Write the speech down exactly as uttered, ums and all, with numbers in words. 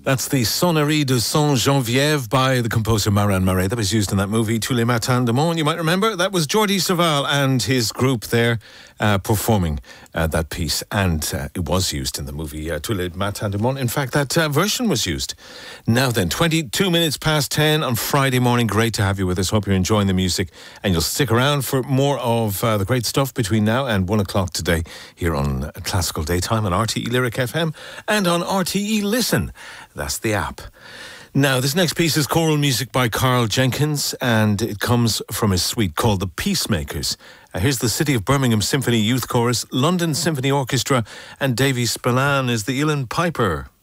That's the Sonnerie de Saint-Geneviève by the composer Marin Marais. That was used in that movie, Tous les matins de Monde. You might remember that was Jordi Savall and his group there uh, performing uh, that piece. And uh, it was used in the movie uh, Tous les matins de Monde. In fact, that uh, version was used. Now then, twenty-two minutes past ten on Friday morning. Great to have you with us. Hope you're enjoying the music. And you'll stick around for more of uh, the great stuff between now and one o'clock today here on Classical Daytime on R T E Lyric F M and on R T E Listen. That's the app. Now, this next piece is choral music by Carl Jenkins, and it comes from his suite called The Peacemakers. Uh, here's the City of Birmingham Symphony Youth Chorus, London Symphony Orchestra, and Davy Spillane is the uilleann piper.